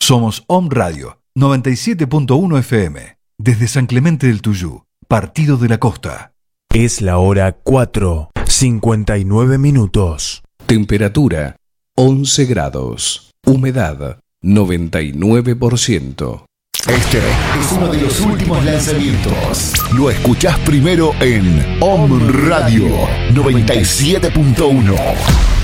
Somos Om Radio 97.1 FM, desde San Clemente del Tuyú, Partido de la Costa. Es la hora 4:59. Temperatura 11 grados. Humedad 99%. Este es uno de los últimos lanzamientos. Lo escuchás primero en Om Radio 97.1.